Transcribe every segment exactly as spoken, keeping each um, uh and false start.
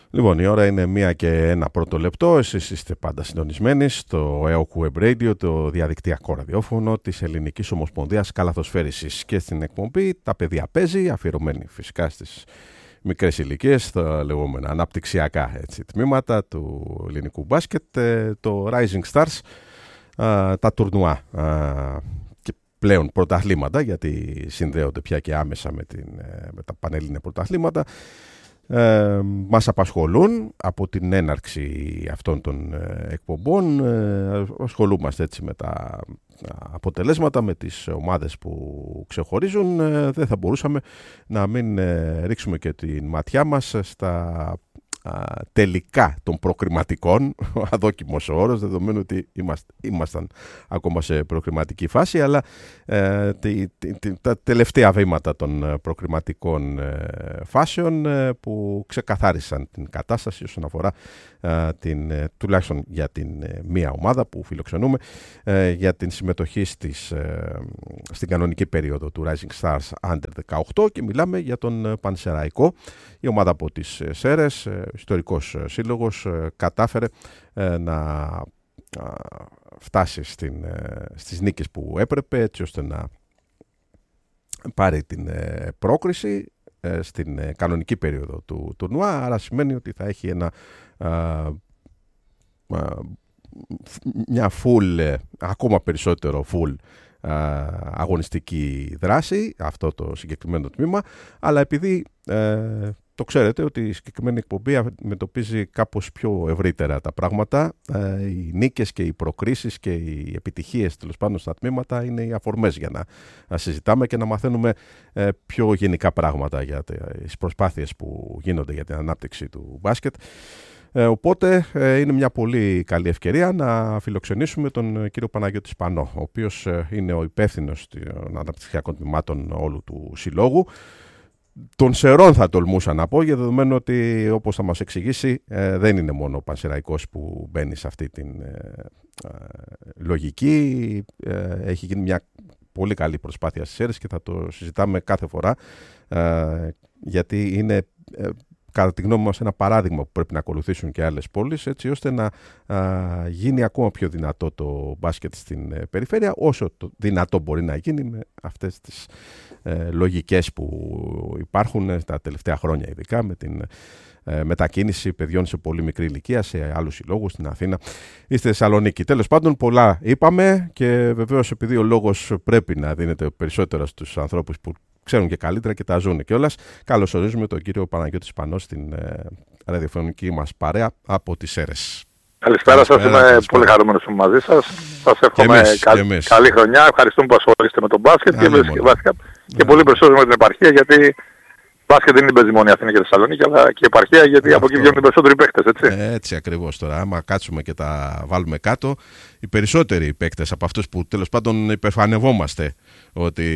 Λοιπόν, η ώρα είναι μία και ένα πρώτο λεπτό. Εσείς είστε πάντα συντονισμένοι στο ι έι ο Web Radio, το διαδικτυακό ραδιόφωνο της Ελληνικής Ομοσπονδίας Καλαθοσφαίρισης. Και στην εκπομπή «Τα παιδιά παίζει», αφιερωμένη φυσικά στις μικρές ηλικίες, στα λεγόμενα αναπτυξιακά έτσι, τμήματα του ελληνικού μπάσκετ, το Rising Stars, τα τουρνουά και πλέον πρωταθλήματα, γιατί συνδέονται πια και άμεσα με, την, με τα πανελλήνια πρωταθλήματα. Ε, μας απασχολούν από την έναρξη αυτών των ε, εκπομπών. ε, ασχολούμαστε έτσι με τα αποτελέσματα, με τις ομάδες που ξεχωρίζουν. ε, δεν θα μπορούσαμε να μην ε, ρίξουμε και τη ματιά μας στα α, τελικά των προκριματικών, αδόκιμος ο όρος, δεδομένου ότι είμαστε, ήμασταν ακόμα σε προκριματική φάση, αλλά ε, τη, τη, τη, τα τελευταία βήματα των προκριματικών ε, φάσεων ε, που ξεκαθάρισαν την κατάσταση όσον αφορά ε, την, ε, τουλάχιστον για την ε, μία ομάδα που φιλοξενούμε, ε, για την συμμετοχή στις, ε, στην κανονική περίοδο του Rising Stars Under δεκαοκτώ, και μιλάμε για τον Πανσεραϊκό. Η ομάδα από τις Σέρρες, ιστορικός σύλλογος, κατάφερε να φτάσει στην, στις νίκες που έπρεπε, έτσι ώστε να πάρει την πρόκριση στην κανονική περίοδο του τουρνουά. Άρα σημαίνει ότι θα έχει ένα, μια full, ακόμα περισσότερο full αγωνιστική δράση, αυτό το συγκεκριμένο τμήμα, αλλά επειδή ε, το ξέρετε ότι η συγκεκριμένη εκπομπή αντιμετωπίζει κάπως πιο ευρύτερα τα πράγματα, ε, οι νίκες και οι προκρίσεις και οι επιτυχίες τέλος πάντων στα τμήματα είναι οι αφορμές για να, να συζητάμε και να μαθαίνουμε ε, πιο γενικά πράγματα για τις προσπάθειες που γίνονται για την ανάπτυξη του μπάσκετ. Ε, οπότε ε, είναι μια πολύ καλή ευκαιρία να φιλοξενήσουμε τον κύριο Παναγιώτη Σπανό, ο οποίος ε, είναι ο υπεύθυνος των αναπτυξιακών τμήματων όλου του συλλόγου. Των Σερών θα τολμούσα να πω, για δεδομένου ότι, όπως θα μας εξηγήσει, ε, δεν είναι μόνο ο Πανσεραϊκός που μπαίνει σε αυτή την ε, ε, λογική. Ε, έχει γίνει μια πολύ καλή προσπάθεια στις Σέρρες και θα το συζητάμε κάθε φορά, ε, γιατί είναι ε, κατά τη γνώμη μας ένα παράδειγμα που πρέπει να ακολουθήσουν και άλλες πόλεις, έτσι ώστε να α, γίνει ακόμα πιο δυνατό το μπάσκετ στην ε, περιφέρεια, όσο το δυνατό μπορεί να γίνει με αυτές τις ε, λογικές που υπάρχουν τα τελευταία χρόνια, ειδικά με την ε, μετακίνηση παιδιών σε πολύ μικρή ηλικία σε άλλους συλλόγους στην Αθήνα ή στη Θεσσαλονίκη. Τέλος πάντων, πολλά είπαμε, και βεβαίως επειδή ο λόγος πρέπει να δίνεται περισσότερο στους ανθρώπους που ξέρουν και καλύτερα και τα ζουν κιόλας, καλωσορίζουμε τον κύριο Παναγιώτη Σπανό στην ε, ραδιοφωνική μας παρέα από τις Σέρρες. Καλησπέρα σας, είμαι καλησπέρα. Πολύ χαρούμενος που είμαι μαζί σας. Σας εύχομαι εμείς, καλ, καλή χρονιά. Ευχαριστούμε που ασχολείστε με τον μπάσκετ και, και, βασικά, και πολύ περισσότερο με την επαρχία, γιατί μπάσκετ δεν είναι παίζει μόνο η Αθήνα και η Θεσσαλονίκη, αλλά και η επαρχία, γιατί από εκεί βγαίνουν οι περισσότεροι παίκτες, έτσι. Έτσι ακριβώς τώρα. Άμα κάτσουμε και τα βάλουμε κάτω, οι περισσότεροι παίκτες από αυτούς που τέλος πάντων υπερφανευόμαστε ότι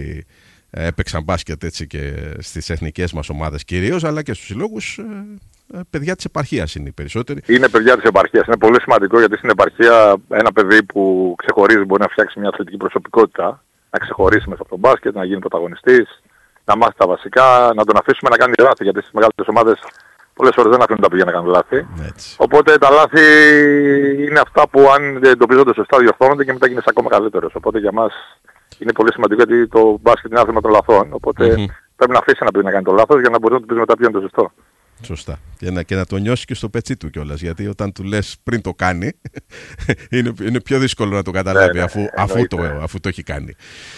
έπαιξαν μπάσκετ έτσι και στις εθνικές μας ομάδες κυρίως, αλλά και στους συλλόγους, παιδιά της επαρχίας είναι οι περισσότεροι. Είναι παιδιά της επαρχίας. Είναι πολύ σημαντικό, γιατί στην επαρχία ένα παιδί που ξεχωρίζει μπορεί να φτιάξει μια αθλητική προσωπικότητα, να ξεχωρίσει μέσα από τον μπάσκετ, να γίνει πρωταγωνιστής, να μάθει τα βασικά, να τον αφήσουμε να κάνει λάθη, γιατί στις μεγάλες ομάδες πολλές φορές δεν αφήνουν τα παιδιά να κάνουν λάθη. Έτσι. Οπότε τα λάθη είναι αυτά που αν εντοπίζονται σωστά διορθώνονται και μετά γίνεσαι ακόμα καλύτερος. Οπότε για μας είναι πολύ σημαντικό, γιατί το μπάσκετ είναι άθλημα των λαθών. Οπότε mm-hmm. πρέπει να αφήσει ένα παιδί να κάνει το λάθος για να μπορεί να του πει μετά ποιο είναι το σωστό. Σωστά. Και να, και να το νιώσει και στο πετσί του κιόλας. Γιατί όταν του λες πριν το κάνει, είναι, είναι πιο δύσκολο να το καταλάβει ναι, αφού, ναι, αφού, το, αφού το έχει κάνει.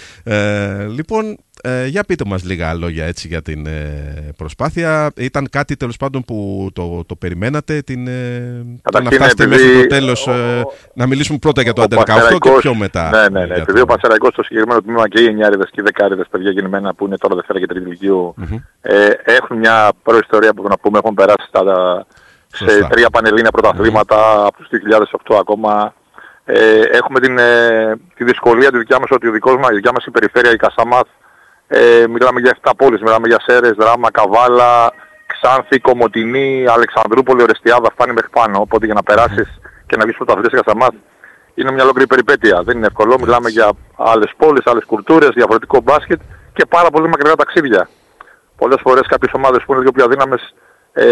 Ε, λοιπόν, ε, για πείτε μας λίγα λόγια έτσι για την ε, προσπάθεια. Ήταν κάτι τέλος πάντων που το, το περιμένατε, την, ε, το να φτάσετε μέχρι το τέλος, ε, να μιλήσουμε πρώτα για το Άντερ δεκαοκτώ και πιο μετά. Ναι, ναι, ναι. Επειδή το... ο Πανσεραϊκός στο συγκεκριμένο τμήμα και οι εννιάριδες και οι δεκάριδες παιδιά γεννημένα που είναι τώρα Δευτέρα και Τρίτη Λυκείου mm-hmm. ε, έχουν μια προϊστορία που να πούμε, έχουν περάσει στα, σε τρία πανελλήνια πρωταθλήματα mm-hmm. από το δύο χιλιάδες οκτώ ακόμα. Ε, έχουμε την, ε, τη δυσκολία τη δικιά μας, ότι ο δικός μας, η δικιά μας η περιφέρεια, η Κασάμαθ, ε, μιλάμε για επτά πόλεις, μιλάμε για Σέρρες, Δράμα, Καβάλα, Ξάνθη, Κομοτηνή, Αλεξανδρούπολη, Ορεστιάδα, φτάνει μέχρι πάνω. Οπότε για να περάσεις και να βγεις πρωταθλητής σε Κασάμαθ είναι μια ολόκληρη περιπέτεια. Δεν είναι εύκολο, μιλάμε για άλλες πόλεις, άλλες κουλτούρες, διαφορετικό μπάσκετ και πάρα πολύ μακριά ταξίδια. Πολλές φορές κάποιες ομάδες που είναι λίγο πιο αδύναμες ε,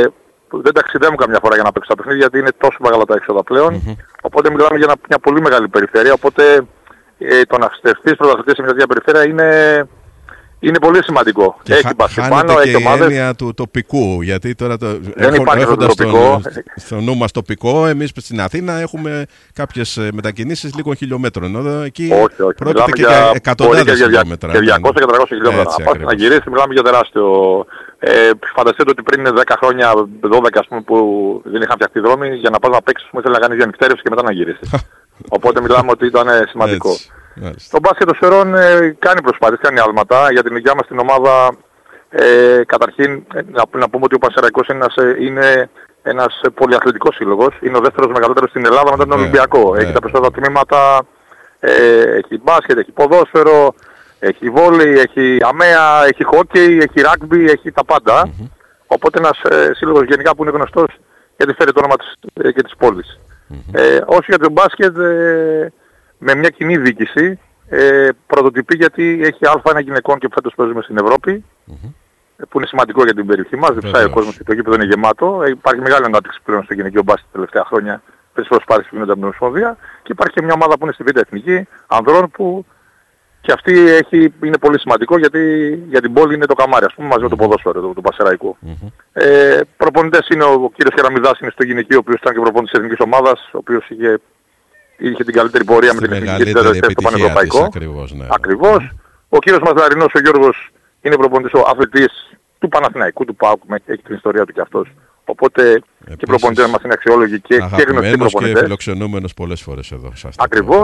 δεν ταξιδεύουν καμιά φορά για να παίξουν τα παιχνίδια γιατί είναι τόσο μεγάλα τα έξοδα πλέον. Mm-hmm. Οπότε μιλάμε για μια πολύ μεγάλη περιφέρεια. Οπότε ε, το να στεφτείς πρωταθλητής σε μια τέτοια περιφέρεια είναι, είναι πολύ σημαντικό. Και έχει Πασιπάνω, έχει ομάδες. Και η έννοια του τοπικού. Γιατί τώρα το, δεν έχω, έχοντας στο, στο νου μας τοπικό, εμείς στην Αθήνα έχουμε κάποιες μετακινήσεις λίγων χιλιόμετρων. Εδώ, εκεί όχι, όχι. Πρόκειται και για εκατοντάδες χιλιόμετρα. Και διακόσια με τριακόσια χιλιόμετρα. Έτσι, να γυρίσει, μιλάμε για τεράστιο. Ε, φανταστείτε ότι πριν δέκα χρόνια, δώδεκα ας πούμε, που δεν είχαν φτιαχτεί δρόμοι, για να πας να παίξεις, ήθελε να κάνεις διανυκτέρευση και μετά να γυρίσεις. Οπότε μιλάμε ότι ήταν σημαντικό. Το μπάσκετ των Σερών ε, κάνει προσπάθειες, κάνει άλματα. Για την υγεία μας στην ομάδα, ε, καταρχήν να, να πούμε ότι ο Πανσεραϊκός είναι ένας, είναι ένας πολυαθλητικός σύλλογος. Είναι ο δεύτερος μεγαλύτερος στην Ελλάδα μετά τον Ολυμπιακό. Έχει τα περισσότερα τμήματα, ε, έχει μπάσκετ, έχει ποδόσφαιρο, έχει βόλεϊ, έχει αμαία, έχει χόκεϊ, έχει ράγμπι, έχει τα πάντα. Mm-hmm. Οπότε ένας ε, σύλλογος γενικά που είναι γνωστός γιατί φέρει το όνομα της, ε, και της πόλης. Mm-hmm. Ε, όσο για το μπάσκετ, ε, με μια κοινή διοίκηση, ε, πρωτοτυπεί γιατί έχει α1 γυναικών και φέτος παίζουμε στην Ευρώπη, mm-hmm. που είναι σημαντικό για την περιοχή μας, διψάει ο κόσμος και το γήπεδο είναι γεμάτο. Ε, υπάρχει μεγάλη ανάπτυξη πλέον στο γυναικείο μπάσκετ τα τελευταία χρόνια, με τις προσπάθειες που γίνονται από την Ομοσπονδία, και υπάρχει και μια ομάδα που είναι στη Β' Εθνική, ανδρών, που και αυτή έχει, είναι πολύ σημαντικό γιατί για την πόλη είναι το καμάρι, ας πούμε, μαζί με το ποδόσφαιρο του, του Πασεραϊκού. Mm-hmm. Ε, προπονητές είναι ο, ο κύριος Κεραμιδάς, είναι στο γυναικείο, ο οποίος ήταν και προπονητής της εθνικής ομάδας, ο οποίος είχε, είχε την καλύτερη πορεία με την εθνική και στο πανευρωπαϊκό. Ακριβώς. Ναι. Ακριβώς. Mm-hmm. Ο κύριος Μαζαρινός, ο Γιώργος, είναι προπονητής, ο αθλητής του Παναθηναϊκού, του ΠΑΟΚ, έχει την ιστορία του κι αυτός. Οπότε επίσης, και οι προπονητές μας είναι αξιόλογοι και, και γνωστοί προπονητές. Και φιλοξενούμενος πολλές φορές εδώ. Ακριβώς.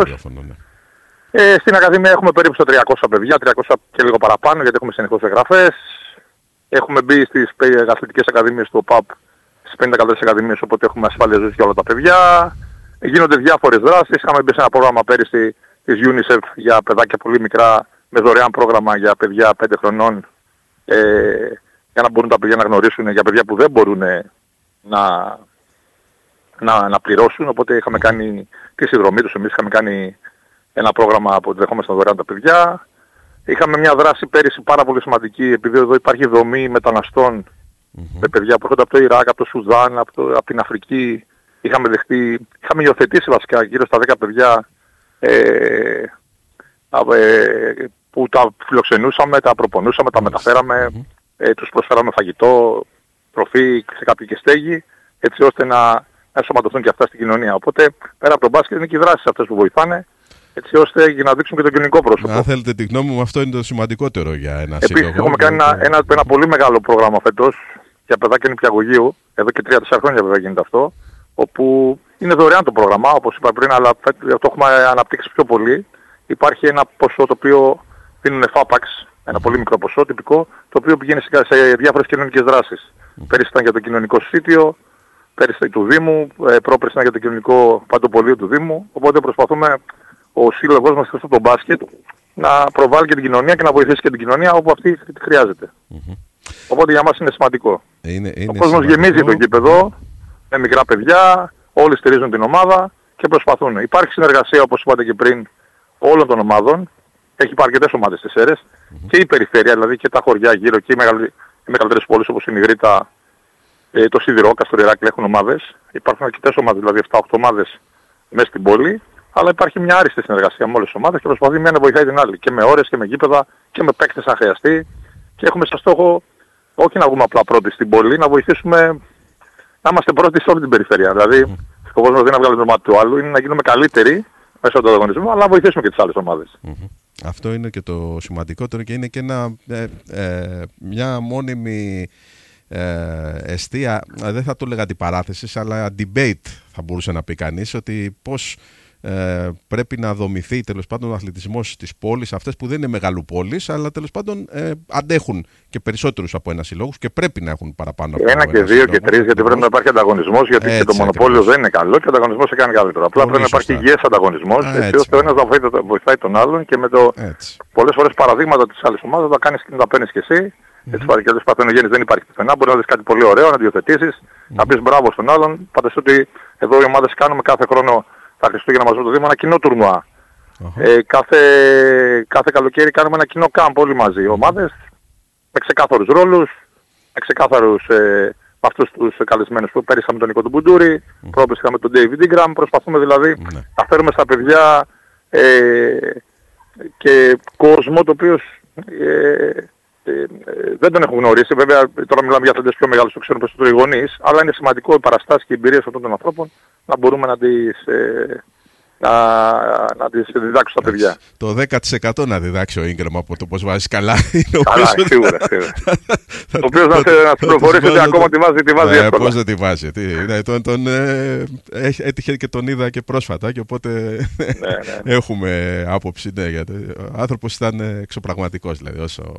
Ε, στην Ακαδημία έχουμε περίπου στα τριακόσια παιδιά, τριακόσια και λίγο παραπάνω, γιατί έχουμε συνεχώς εγγραφές. Έχουμε μπει στις αθλητικές ακαδημίες του ΟΠΑΠ, στις πενήντα καλύτερες ακαδημίες, οπότε έχουμε ασφάλεια ζωής για όλα τα παιδιά. Γίνονται διάφορες δράσεις. Είχαμε μπει σε ένα πρόγραμμα πέρυσι της UNICEF για παιδάκια πολύ μικρά, με δωρεάν πρόγραμμα για παιδιά πέντε χρονών, ε, για να μπορούν τα παιδιά να γνωρίσουν, για παιδιά που δεν μπορούν να, να, να πληρώσουν. Οπότε είχαμε κάνει τη συνδρομή τους, εμείς είχαμε κάνει ένα πρόγραμμα που δεχόμαστε δωρεάν τα παιδιά. Είχαμε μια δράση πέρυσι πάρα πολύ σημαντική, επειδή εδώ υπάρχει δομή μεταναστών mm-hmm. με παιδιά που έρχονται από το Ιράκ, από το Σουδάν, από, το, από την Αφρική. Είχαμε δεχτεί, είχαμε υιοθετήσει βασικά γύρω στα δέκα παιδιά ε, ε, που τα φιλοξενούσαμε, τα προπονούσαμε, τα μεταφέραμε, mm-hmm. ε, τους προσφέραμε φαγητό, τροφή σε κάποια στέγη, έτσι ώστε να, να ενσωματωθούν και αυτά στην κοινωνία. Οπότε πέρα από τον μπάσκετ είναι και οι δράσεις αυτές που βοηθάνε, έτσι ώστε για να δείξουν και το κοινωνικό πρόσωπο. Αν θέλετε τη γνώμη μου, αυτό είναι το σημαντικότερο για ένα Επίσης, σύλλογο. Επίσης έχουμε κάνει ένα, ένα, ένα πολύ μεγάλο πρόγραμμα φέτος για παιδάκια νηπιαγωγείου, εδώ και τρία τέσσερα χρόνια βέβαια γίνεται αυτό, όπου είναι δωρεάν το πρόγραμμα, όπως είπα πριν, αλλά το έχουμε αναπτύξει πιο πολύ. Υπάρχει ένα ποσό το οποίο δίνουν φάπαξ, ένα πολύ μικρό ποσό τυπικό, το οποίο πηγαίνει σε, σε διάφορες κοινωνικές δράσεις. Mm. Πέρυσι ήταν για το κοινωνικό σίτιο, πέρυσι του Δήμου, πρόπερσι ήταν για το κοινωνικό παντοπολείο του Δήμου, οπότε προσπαθούμε ο σύλλογος μας στο το μπάσκετ να προβάλλει και την κοινωνία και να βοηθήσει και την κοινωνία όπου αυτή χρειάζεται. Mm-hmm. Οπότε για μας είναι σημαντικό. Είναι, είναι ο κόσμος σημαντικό. Γεμίζει το γήπεδο με μικρά παιδιά, όλοι στηρίζουν την ομάδα και προσπαθούν. Υπάρχει συνεργασία, όπως είπατε και πριν, όλων των ομάδων. Έχει αρκετές ομάδες στις Σέρρες mm-hmm. και η περιφέρεια, δηλαδή και τα χωριά γύρω και οι, μεγαλ... οι μεγαλύτερες πόλεις όπως είναι η Γρήτα, ε, το Σιδηρόκα, στο Ηράκλειο έχουν ομάδες. Υπάρχουν αρκετές ομάδες, δηλαδή επτά οκτώ ομάδες μέσα στην πόλη. Αλλά υπάρχει μια άριστη συνεργασία με όλες τις ομάδες και προσπαθεί μια να βοηθάει την άλλη. Και με ώρες και με γήπεδα και με παίκτες αν χρειαστεί. Και έχουμε σαν στόχο όχι να βγούμε απλά πρώτοι στην πόλη, να βοηθήσουμε να είμαστε πρώτοι σε όλη την περιφέρεια. Δηλαδή, mm. ο κόσμος δεν είναι να βγάλει το μάτι του άλλου, είναι να γίνουμε καλύτεροι μέσω του ανταγωνισμού, αλλά να βοηθήσουμε και τις άλλες ομάδες. Mm-hmm. Αυτό είναι και το σημαντικότερο και είναι και ένα, ε, ε, μια μόνιμη ε, εστία, δεν θα το λέγα αντιπαράθεσης, αλλά debate θα μπορούσε να πει κανείς, ότι πώς Ε, πρέπει να δομηθεί τέλος πάντων ο αθλητισμός της πόλης, αυτές που δεν είναι μεγαλοπόλεις, αλλά τέλος πάντων ε, αντέχουν και περισσότερους από ένα σύλλογο και πρέπει να έχουν παραπάνω από ένα. Ένα και δύο σύλλογο, και τρεις, γιατί πρέπει να υπάρχει ανταγωνισμός, γιατί έτσι, και το μονοπόλιο δεν είναι καλό και ο ανταγωνισμός σε κάνει καλύτερο. Απλά πολύ πρέπει σωστά. Να υπάρχει υγιές ανταγωνισμός, έτσι, έτσι ώστε ο ένας να βοηθάει, βοηθάει τον άλλον και με το πολλές φορές παραδείγματα της άλλης ομάδας τα κάνεις και να τα παίρνεις κι εσύ. Mm-hmm. Έτσι πάρει και τους παθενογένειες δεν υπάρχει πουθενά, μπορεί να δεις κάτι πολύ ωραίο, να διοθετήσεις, mm-hmm. να πεις μπράβο στον άλλον. Φανταστείτε ότι εδώ οι ομάδες κάνουμε κάθε χρόνο τα Χριστούγεννα μαζί με το Δήμο ένα κοινό τουρνουά. Uh-huh. Ε, κάθε, κάθε καλοκαίρι κάνουμε ένα κοινό κάμπ όλοι μαζί. Οι ομάδες με ξεκάθαρους ρόλους, με ξεκάθαρους ε, αυτούς τους καλεσμένους που πέρυσι με τον Νίκο του Μπουντούρη, mm. πρόπερσι είχαμε τον David Ingram. Προσπαθούμε δηλαδή mm. να φέρουμε στα παιδιά ε, και κόσμο το οποίο ε, ε, δεν τον έχουν γνωρίσει. Βέβαια τώρα μιλάμε για αθλητές πιο μεγάλους, το ξέρουν περισσότερο οι γονείς, αλλά είναι σημαντικό οι παραστάσεις και οι εμπειρίες αυτών των ανθρώπων να μπορούμε να τις, ε, να, να τις διδάξουν στα παιδιά. Το δέκα τοις εκατό να διδάξει ο Ingram από το πώς βάζεις καλά. Καλά, σίγουρα, σίγουρα. Το οποίο να σε πληροφορήσει ότι ακόμα τη βάζει, τη βάζει ναι, εύκολα. Πώς δεν τη βάζει. Τι, ναι, τον, τον, ε, έτυχε και τον είδα και πρόσφατα και οπότε ναι, ναι. έχουμε άποψη. Ναι, γιατί ο άνθρωπος ήταν εξωπραγματικός, δηλαδή όσο...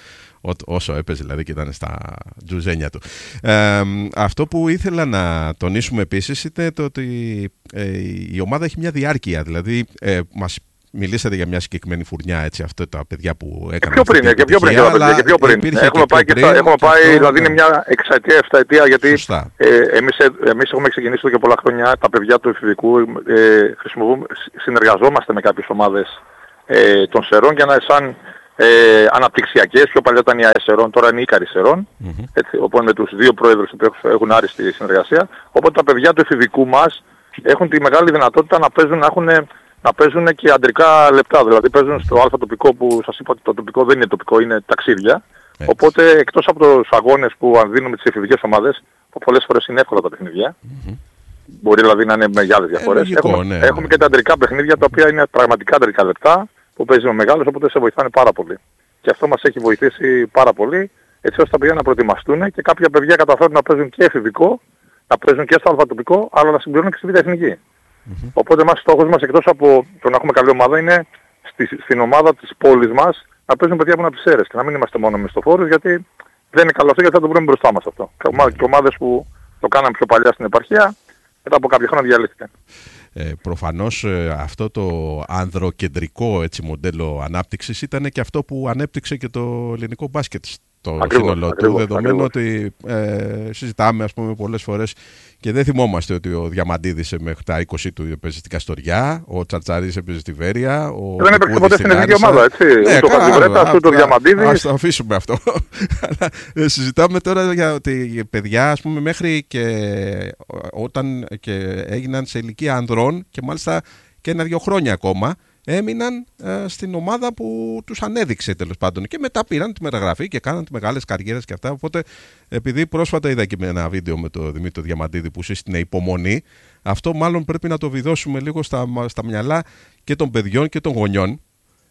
όσο έπαιζε δηλαδή και ήταν στα τζουζένια του. Ε, αυτό που ήθελα να τονίσουμε επίσης είναι το ότι ε, η ομάδα έχει μια διάρκεια, δηλαδή ε, μας μιλήσατε για μια συγκεκριμένη φουρνιά, έτσι, αυτά τα παιδιά που έκαναν. Και πιο πριν, και πιο πριν, και παιδιά, και πιο πριν. Έχουμε πάει, και στα, έχουμε πάει αυτό, δηλαδή είναι μια εξαετία, εφταετία, γιατί ε, εμείς, εμείς έχουμε ξεκινήσει εδώ και πολλά χρόνια, τα παιδιά του εφηβικού, ε, συνεργαζόμαστε με κάποιες ομάδες ε, των Σερών για να σαν Ε, αναπτυξιακές, πιο παλιά ήταν οι ΑΕΣΕΡΟΝ, τώρα είναι οι Ικαρισερών, mm-hmm. έτσι, οπότε με τους δύο πρόεδρους που έχουν άριστη συνεργασία, οπότε τα παιδιά του εφηβικού μας έχουν τη μεγάλη δυνατότητα να παίζουν, να, έχουν, να παίζουν και αντρικά λεπτά, δηλαδή παίζουν στο αλφα τοπικό που σας είπα ότι το τοπικό δεν είναι τοπικό, είναι ταξίδια, έτσι. Οπότε εκτός από τους αγώνες που δίνουμε τις εφηβικές ομάδες, που πολλές φορές είναι εύκολα τα παιχνίδια, mm-hmm. μπορεί δηλαδή να είναι μεγάλες διαφορές, ε, λογικό, έχουμε, ναι, έχουμε ναι. και τα αντρικά παιχνίδια τα οποία είναι πραγματικά αντρικά λεπτά, που παίζει με μεγάλους, οπότε σε βοηθάνε πάρα πολύ. Και αυτό μας έχει βοηθήσει πάρα πολύ, έτσι ώστε τα παιδιά να προετοιμαστούν και κάποια παιδιά καταφέρουν να παίζουν και εφηβικό, να παίζουν και στο αλφατοπικό, αλλά να συμπληρώνουν και στη β' εθνική. Mm-hmm. Οπότε μας στόχος μας, εκτός από το να έχουμε καλή ομάδα, είναι στη, στην ομάδα της πόλης μας να παίζουν παιδιά που είναι από τις αίρες και να μην είμαστε μόνο μισθοφόρους, γιατί δεν είναι καλό αυτό, γιατί θα το βρούμε μπροστά μας αυτό. Mm-hmm. Και ομάδες που το κάναμε πιο παλιά στην επαρχία, μετά από κάποια χρόνια διαλύθηκαν. Ε, προφανώς ε, αυτό το ανδροκεντρικό, έτσι, μοντέλο ανάπτυξης ήταν και αυτό που ανέπτυξε και το ελληνικό μπάσκετ στο ακριβώς, σύνολο του, δεδομένου ότι ε, συζητάμε, ας πούμε, πολλές φορές και δεν θυμόμαστε ότι ο Διαμαντίδης μέχρι τα είκοσι του έπαιζε στην Καστοριά, ο Τσαρτσαρής έπαιζε στη Βέρεια, ο δεν έπαιξε ποτέ στην εθνική ομάδα, έτσι. Ναι, ούτε ο Χατζιβρέτας, ούτε ο Διαμαντίδης. Ας το αφήσουμε αυτό. Αλλά συζητάμε τώρα για ότι παιδιά, ας πούμε, μέχρι και όταν και έγιναν σε ηλικία ανδρών και μάλιστα και ένα-δύο χρόνια ακόμα, έμειναν ε, στην ομάδα που τους ανέδειξε τέλος πάντων και μετά πήραν τη μεταγραφή και κάναν τις μεγάλες καριέρες και αυτά. Οπότε επειδή πρόσφατα είδα και με ένα βίντεο με τον Δημήτρη Διαμαντίδη που σύστηνε υπομονή, αυτό μάλλον πρέπει να το βιδώσουμε λίγο στα, στα μυαλά και των παιδιών και των γονιών,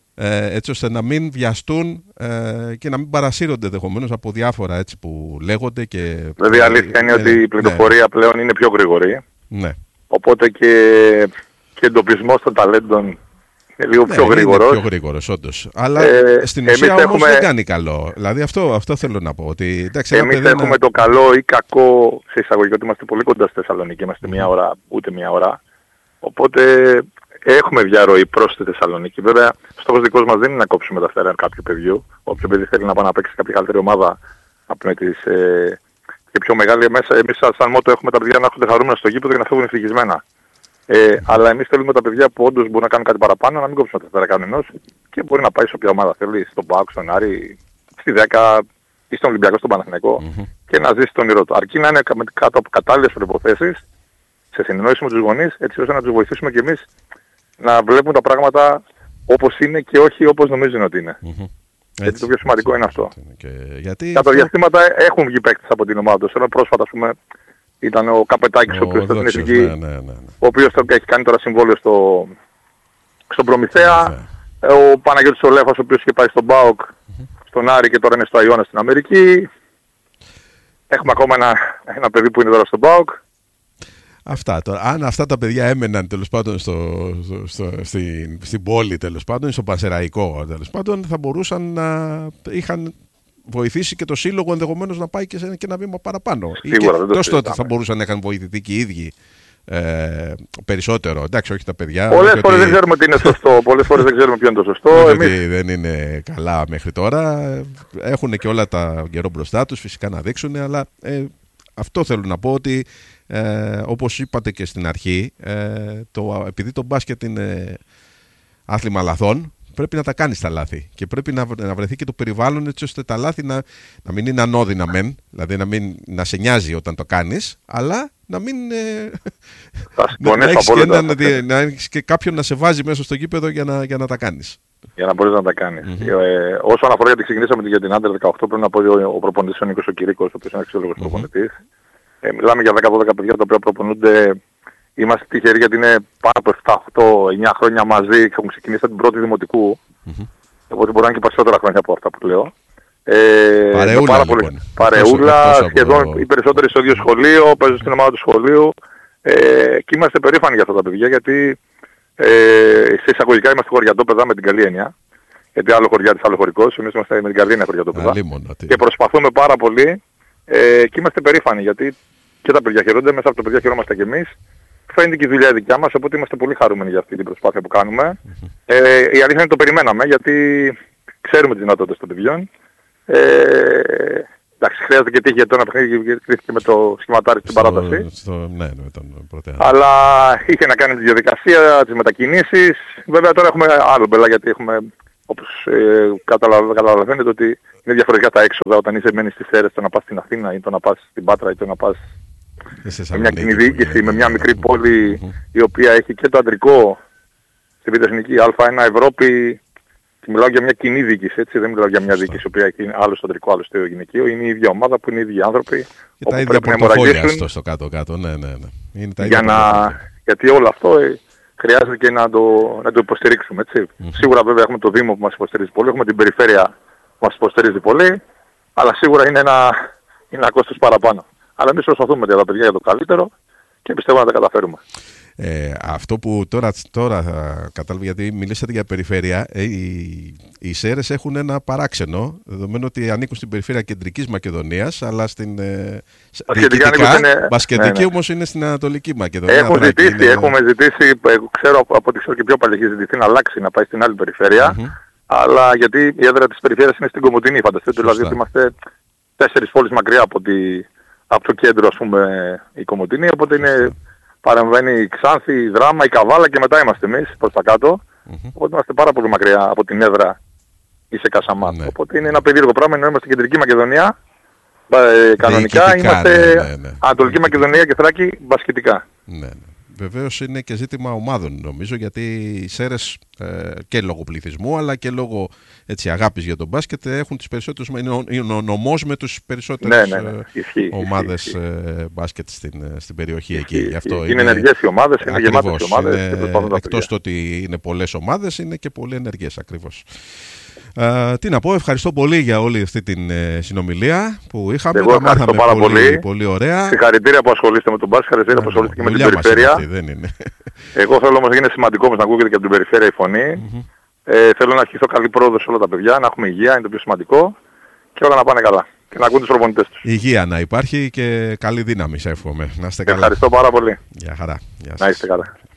ε, έτσι ώστε να μην βιαστούν ε, και να μην παρασύρονται ενδεχομένως από διάφορα, έτσι, που λέγονται. Και βέβαια αλήθεια είναι ε, ότι η πληροφορία ναι. πλέον είναι πιο γρήγορη, ναι. οπότε και, και εντοπισμός των ταλέντων είναι λίγο ναι, πιο γρήγορος. Είναι πιο γρήγορος, όντως. Αλλά ε, στην ουσία όμως έχουμε... δεν κάνει καλό. Δηλαδή αυτό, αυτό θέλω να πω. Ότι, εντάξει, εμείς έχουμε να... το καλό ή κακό σε εισαγωγή, ότι είμαστε πολύ κοντά στη Θεσσαλονίκη. Είμαστε mm. μία ώρα, ούτε μία ώρα. Οπότε έχουμε διαρροή προς τη Θεσσαλονίκη. Βέβαια, στόχος δικός μας δεν είναι να κόψουμε τα φτερά κάποιου παιδιού. Όποιο παιδί θέλει να πάει να παίξει κάποια καλύτερη ομάδα από τις ε, και πιο μεγάλη μέσα, εμείς σαν μότο έχουμε τα παιδιά να έρχονται χαρούμενα στο γήπεδο και να φεύγουν ευτυχισμένα. Ε, mm. Αλλά εμείς θέλουμε τα παιδιά που όντως μπορούν να κάνουν κάτι παραπάνω, να μην κόψουμε τα φτερά κανενός και μπορεί να πάει σε όποια ομάδα θέλει, στον ΠΑΟΚ, στον Άρη, στη δέκα ή στον Ολυμπιακό, στον Παναθηναϊκό mm-hmm. και να ζήσει τον όνειρό του. Αρκεί να είναι κάτω από κατάλληλες προϋποθέσεις, σε συνεννόηση με τους γονείς, έτσι ώστε να τους βοηθήσουμε κι εμείς να βλέπουν τα πράγματα όπως είναι και όχι όπως νομίζουν ότι είναι. Mm-hmm. Γιατί έτσι, το πιο σημαντικό είναι αυτό. Είναι και... Γιατί Κατά αυτό... διαστήματα έχουν βγει παίκτες από την ομάδα τους. Ενώ πρόσφατα, ας πούμε, ήταν ο Καπετάκης, ο, ο οποίος ήταν στην εθνική, ναι, ναι, ναι, ναι. ο οποίος έχει κάνει τώρα συμβόλαιο στο, στον Προμηθέα. Yeah. Ο Παναγιώτης ο Λέφας, ο οποίος είχε πάει στον ΠΑΟΚ, mm-hmm. στον Άρη και τώρα είναι στο Αϊώνα στην Αμερική. Έχουμε ακόμα ένα, ένα παιδί που είναι τώρα στον ΠΑΟΚ. Αυτά τώρα. Αν αυτά τα παιδιά έμεναν τέλος πάντων στο, στο, στο, στην, στην πόλη, τέλος πάντων, στο Πανσεραϊκό, τέλος πάντων, θα μπορούσαν να είχαν βοηθήσει και το σύλλογο ενδεχομένως να πάει και σε και ένα βήμα παραπάνω. Σίγουρα, δεν το τόσο τότε θα μπορούσαν να είχαν βοηθηθεί και οι ίδιοι ε, περισσότερο. Εντάξει, όχι τα παιδιά. Πολλές φορές ότι... δεν ξέρουμε τι είναι σωστό. Πολλές φορές δεν ξέρουμε ποιο είναι το σωστό. Εμείς... ότι δεν είναι καλά μέχρι τώρα. Έχουν και όλα τα καιρό μπροστά τους, φυσικά να δείξουν, αλλά ε, αυτό θέλω να πω ότι ε, όπως είπατε και στην αρχή, ε, το, επειδή το μπάσκετ είναι άθλημα λαθών, πρέπει να τα κάνεις τα λάθη. Και πρέπει να, να βρεθεί και το περιβάλλον έτσι ώστε τα λάθη να, να μην είναι ανώδυνα μεν, δηλαδή να, μην, να σε νοιάζει όταν το κάνεις, αλλά να μην. Ε, να, να έχεις και, ένα, να έχεις και κάποιον να σε βάζει μέσα στο γήπεδο για να, για να τα κάνεις. Για να μπορείς να τα κάνεις. Mm-hmm. Ε, όσον αφορά γιατί ξεκινήσαμε για την Άντερ δεκαοκτώ, πρέπει να πω ότι ο, ο προπονητής ο Νίκος ο Κυρίκος, ο οποίος είναι αξιόλογος mm-hmm. προπονητής. Ε, μιλάμε για δέκα δώδεκα παιδιά τα οποία προπονούνται. Είμαστε τυχεροί γιατί είναι πάνω από επτά οκτώ εννιά χρόνια μαζί και έχουν ξεκινήσει την πρώτη δημοτικού. Mm-hmm. Οπότε μπορεί να είναι και περισσότερα χρόνια από αυτά που λέω. Ε, παρεούλα, πάρα λοιπόν. πολύ, παρεούλα, εκτός, εκτός σχεδόν από... οι περισσότεροι στο ίδιο σχολείο, παίζουν στην ομάδα του σχολείου. Ε, και είμαστε περήφανοι για αυτά τα παιδιά γιατί ε, σε εισαγωγικά είμαστε χωριατόπαιδα με την καλή έννοια. Γιατί άλλο χωριάτης, άλλο χωρικός, εμείς είμαστε με την καλή έννοια χωριατόπαιδα. Και προσπαθούμε πάρα πολύ ε, και είμαστε περήφανοι γιατί και τα παιδιά χαιρόνται, μέσα από τα παιδιά χαιρόμαστε και εμείς. Φαίνεται και η δουλειά δικιά μας, οπότε είμαστε πολύ χαρούμενοι για αυτή την προσπάθεια που κάνουμε. Mm-hmm. Ε, η αλήθεια είναι ότι το περιμέναμε, γιατί ξέρουμε τις δυνατότητες των παιδιών. Ε, εντάξει, χρειάζεται και τύχη για το ένα παιχνίδι και κρίθηκε με το σχηματάρι στην παράταση. Στο, ναι, με τον πρώτο. Αλλά είχε να κάνει τη διαδικασία, τις μετακινήσεις. Βέβαια τώρα έχουμε άλλο μπελά, γιατί έχουμε, όπως ε, καταλαβαίνετε, ότι είναι διαφορετικά τα έξοδα όταν είσαι μένεις στις Σέρρες, το να πας στην Αθήνα ή το να πας στην Πάτρα ή το να πας με μια κοινή διοίκηση, με μια μικρή πόλη mm-hmm. η οποία έχει και το αντρικό στη Β' Εθνική Α1 Ευρώπη. Και μιλάω για μια κοινή διοίκηση, έτσι, δεν μιλάω για μια διοίκηση η οποία έχει άλλο στο αντρικό, άλλο στο γυναικείο. Είναι η ίδια ομάδα που είναι οι ίδιοι άνθρωποι. Και τα ίδια πορτοφόλια στο, στο κάτω-κάτω, ναι, ναι, ναι. Είναι τα ίδια για να... Γιατί όλο αυτό ε, χρειάζεται και να το, να το υποστηρίξουμε, έτσι. Mm-hmm. Σίγουρα βέβαια έχουμε το Δήμο που μας υποστηρίζει πολύ, έχουμε την περιφέρεια που μας υποστηρίζει πολύ, αλλά σίγουρα είναι ένα, είναι ένα κόστος παραπάνω. Αλλά εμείς προσπαθούμε για τα παιδιά για το καλύτερο και πιστεύω να τα καταφέρουμε. Ε, αυτό που τώρα, τώρα κατάλαβα, γιατί μιλήσατε για περιφέρεια, ε, οι, οι Σέρρες έχουν ένα παράξενο, δεδομένου ότι ανήκουν στην περιφέρεια Κεντρικής Μακεδονίας, αλλά στην ε, διοικητικά, είναι... μπασκετική ναι, ναι. όμως είναι στην Ανατολική Μακεδονία. Έχουν ζητήσει, είναι... έχουμε ζητήσει, ξέρω από ό,τι ξέρω και πιο παλιά, έχει ζητηθεί να αλλάξει, να πάει στην άλλη περιφέρεια, mm-hmm. αλλά γιατί η έδρα της περιφέρειας είναι στην Κομοτηνή, φανταστείτε, δηλαδή ότι είμαστε τέσσερις πόλεις μακριά από, τη, από το κέντρο, ας πούμε, η Κομοτηνή, οπότε είναι... Παρεμβαίνει η Ξάνθη, η Δράμα, η Καβάλα και μετά είμαστε εμείς προς τα κάτω. Mm-hmm. Οπότε είμαστε πάρα πολύ μακριά από την έδρα ή σε Κασαμά. Ναι. Οπότε είναι ένα περίεργο πράγμα, ενώ είμαστε στην Κεντρική Μακεδονία. Ε, κανονικά είμαστε ναι, ναι, ναι. Ανατολική Μακεδονία και Θράκη μπασκετικά. Ναι, ναι. Βεβαίως είναι και ζήτημα ομάδων νομίζω, γιατί οι Σέρρες ε, και λόγω πληθυσμού αλλά και λόγω έτσι, αγάπης για τον μπάσκετ έχουν τις περισσότερες, είναι ο νομός με τους περισσότερες ναι, ναι, ναι. Ισχύει, ομάδες ισχύει. Ε, μπάσκετ στην, στην περιοχή ισχύει, εκεί. Γι' αυτό είναι, είναι ενεργές οι ομάδες, είναι ακριβώς, γεμάτες οι ομάδες. Είναι, εκτός το ότι είναι πολλές ομάδες, είναι και πολύ ενεργές ακριβώς. Uh, τι να πω, ευχαριστώ πολύ για όλη αυτή την ε, συνομιλία που είχαμε. Εγώ ευχαριστώ πάρα πολύ, πολύ. πολύ ωραία. Συγχαρητήρια που ασχολείστε με τον μπάσκετ, χαρακτήρα που ασχολείστε και με την περιφέρεια. Αυτή, δεν είναι. Εγώ θέλω όμως, είναι σημαντικό όμως να ακούγεται και από την περιφέρεια η φωνή. Mm-hmm. Ε, θέλω να ευχηθώ καλή πρόοδο σε όλα τα παιδιά, να έχουμε υγεία, είναι το πιο σημαντικό και όλα να πάνε καλά. Και να ακούν τους προπονητές τους. Υγεία να υπάρχει και καλή δύναμη, σε εύχομαι. Να είστε καλά. Ευχαριστώ πάρα πολύ. Γεια χαρά. Γεια σας. Να είστε καλά.